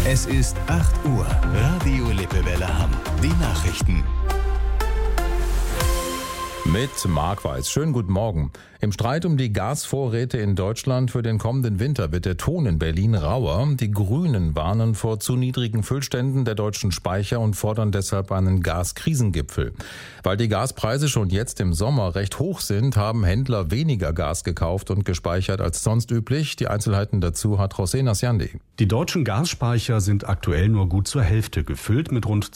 Es ist 8 Uhr. Radio Lippewelle Hamm. Die Nachrichten. Mit Marc Weiß. Schönen guten Morgen. Im Streit um die Gasvorräte in Deutschland für den kommenden Winter wird der Ton in Berlin rauer. Die Grünen warnen vor zu niedrigen Füllständen der deutschen Speicher und fordern deshalb einen Gaskrisengipfel. Weil die Gaspreise schon jetzt im Sommer recht hoch sind, haben Händler weniger Gas gekauft und gespeichert als sonst üblich. Die Einzelheiten dazu hat José Nasciandi. Die deutschen Gasspeicher sind aktuell nur gut zur Hälfte gefüllt mit rund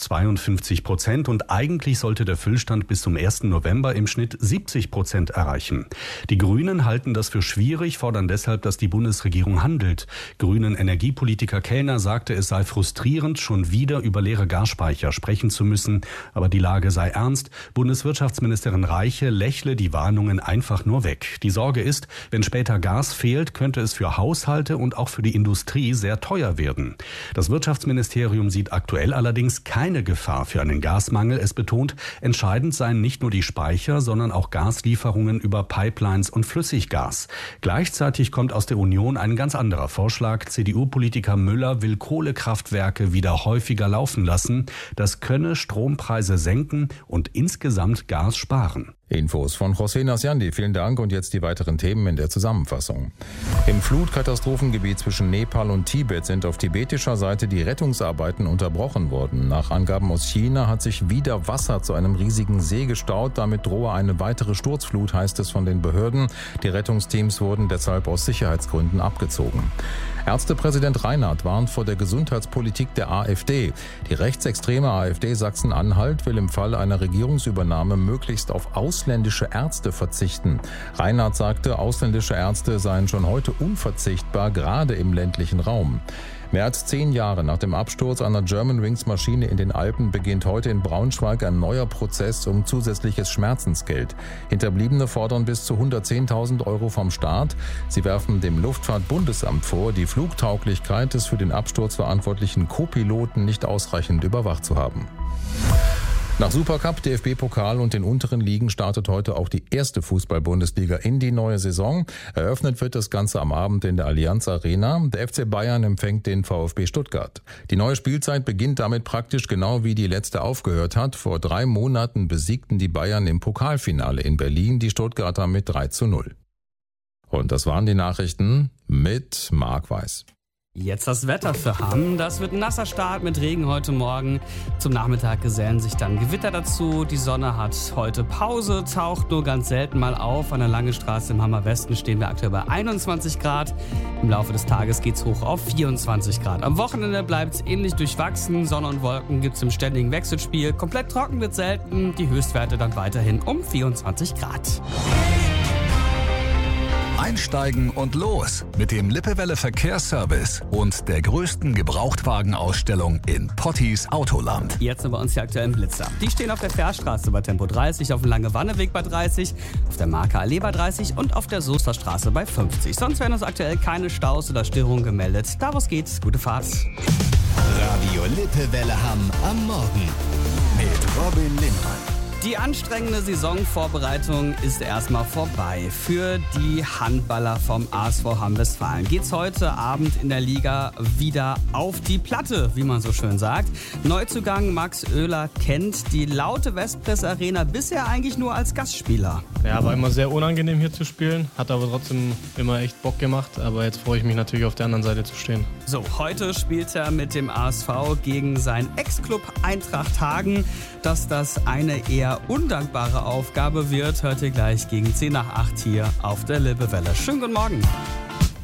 52% und eigentlich sollte der Füllstand bis zum 1. November im Schnitt 70% erreichen. Die Grünen halten das für schwierig, fordern deshalb, dass die Bundesregierung handelt. Grünen Energiepolitiker Kellner sagte, es sei frustrierend, schon wieder über leere Gasspeicher sprechen zu müssen, aber die Lage sei ernst. Bundeswirtschaftsministerin Reiche lächle die Warnungen einfach nur weg. Die Sorge ist, wenn später Gas fehlt, könnte es für Haushalte und auch für die Industrie sehr teuer werden. Das Wirtschaftsministerium sieht aktuell allerdings keine Gefahr für einen Gasmangel. Es betont, entscheidend seien nicht nur die Speicher, sondern auch Gaslieferungen über Pipelines und Flüssiggas. Gleichzeitig kommt aus der Union ein ganz anderer Vorschlag. CDU-Politiker Müller will Kohlekraftwerke wieder häufiger laufen lassen. Das könne Strompreise senken und insgesamt Gas sparen. Infos von José Nasciandi. Vielen Dank und jetzt die weiteren Themen in der Zusammenfassung. Im Flutkatastrophengebiet zwischen Nepal und Tibet sind auf tibetischer Seite die Rettungsarbeiten unterbrochen worden. Nach Angaben aus China hat sich wieder Wasser zu einem riesigen See gestaut. Damit drohe eine weitere Sturzflut, heißt es von den Behörden. Die Rettungsteams wurden deshalb aus Sicherheitsgründen abgezogen. Ärztepräsident Reinhardt warnt vor der Gesundheitspolitik der AfD. Die rechtsextreme AfD Sachsen-Anhalt will im Fall einer Regierungsübernahme möglichst auf ausländische Ärzte verzichten. Reinhardt sagte, ausländische Ärzte seien schon heute unverzichtbar, gerade im ländlichen Raum. Mehr als 10 Jahre nach dem Absturz einer Germanwings-Maschine in den Alpen beginnt heute in Braunschweig ein neuer Prozess um zusätzliches Schmerzensgeld. Hinterbliebene fordern bis zu 110.000 Euro vom Staat. Sie werfen dem Luftfahrtbundesamt vor, die Flugtauglichkeit des für den Absturz verantwortlichen Co-Piloten nicht ausreichend überwacht zu haben. Nach Supercup, DFB-Pokal und den unteren Ligen startet heute auch die erste Fußball-Bundesliga in die neue Saison. Eröffnet wird das Ganze am Abend in der Allianz Arena. Der FC Bayern empfängt den VfB Stuttgart. Die neue Spielzeit beginnt damit praktisch genau wie die letzte aufgehört hat. Vor 3 Monaten besiegten die Bayern im Pokalfinale in Berlin die Stuttgarter mit 3:0. Und das waren die Nachrichten mit Marc Weiß. Jetzt das Wetter für Hamm. Das wird ein nasser Start mit Regen heute Morgen. Zum Nachmittag gesellen sich dann Gewitter dazu. Die Sonne hat heute Pause, taucht nur ganz selten mal auf. An der Lange Straße im Hammer Westen stehen wir aktuell bei 21 Grad. Im Laufe des Tages geht's hoch auf 24 Grad. Am Wochenende bleibt's ähnlich durchwachsen. Sonne und Wolken gibt's im ständigen Wechselspiel. Komplett trocken wird selten. Die Höchstwerte dann weiterhin um 24 Grad. Einsteigen und los mit dem Lippewelle Verkehrsservice und der größten Gebrauchtwagenausstellung in Pottis Autoland. Jetzt sind bei uns die aktuellen Blitzer. Die stehen auf der Fährstraße bei Tempo 30, auf dem Lange-Wanneweg bei 30, auf der Marker Allee bei 30 und auf der Soester Straße bei 50. Sonst werden uns aktuell keine Staus oder Störungen gemeldet. Da wo es geht, gute Fahrt. Radio Lippewelle Hamm am Morgen mit Robin Lindmann. Die anstrengende Saisonvorbereitung ist erstmal vorbei. Für die Handballer vom ASV Hamm-Westfalen geht's heute Abend in der Liga wieder auf die Platte, wie man so schön sagt. Neuzugang Max Oehler kennt die laute Westpress Arena bisher eigentlich nur als Gastspieler. Ja, war immer sehr unangenehm hier zu spielen, hat aber trotzdem immer echt Bock gemacht. Aber jetzt freue ich mich natürlich auf der anderen Seite zu stehen. So, heute spielt er mit dem ASV gegen seinen Ex-Club Eintracht Hagen. Dass das eine eher undankbare Aufgabe wird, hört ihr gleich gegen 7:50 hier auf der Lippewelle. Schönen guten Morgen.